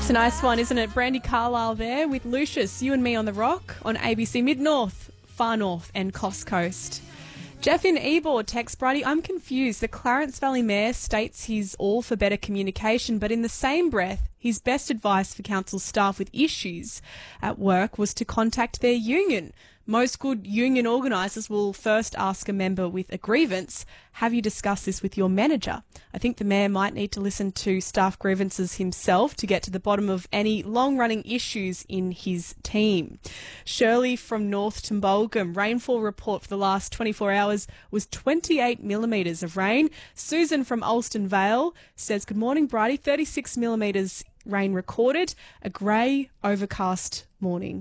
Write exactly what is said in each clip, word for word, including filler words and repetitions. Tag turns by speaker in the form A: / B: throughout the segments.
A: It's a nice one, isn't it? Brandy Carlisle there with Lucius, You and Me on the Rock on A B C Mid-North, Far North and Coast Coast. Jeff in Ebor texts, Bridie, I'm confused. The Clarence Valley Mayor states he's all for better communication, but in the same breath, his best advice for council staff with issues at work was to contact their union. Most good union organisers will first ask a member with a grievance, have you discussed this with your manager? I think the mayor might need to listen to staff grievances himself to get to the bottom of any long-running issues in his team. Shirley from North Tumbulgum, rainfall report for the last twenty-four hours was twenty-eight millimetres of rain. Susan from Alston Vale says, good morning, Bridie, thirty-six millimetres rain recorded, a grey, overcast morning.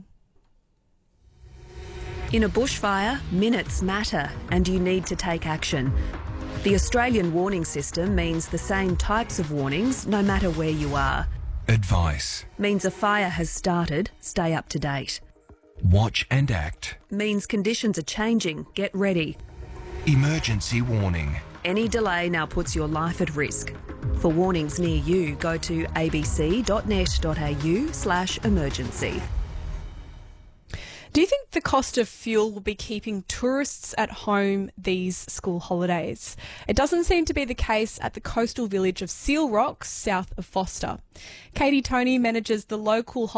B: In a bushfire, minutes matter and you need to take action. The Australian warning system means the same types of warnings no matter where you are.
C: Advice.
B: Means a fire has started, stay up to date.
C: Watch and act.
B: Means conditions are changing, get ready.
C: Emergency warning.
B: Any delay now puts your life at risk. For warnings near you, go to abc.net.au slash emergency.
A: Do you think the cost of fuel will be keeping tourists at home these school holidays? It doesn't seem to be the case at the coastal village of Seal Rocks, south of Foster. Katie Tony manages the local